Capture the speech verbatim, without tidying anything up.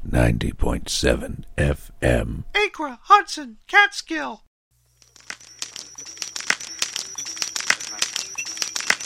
ninety point seven F M. Acra, Hudson, Catskill.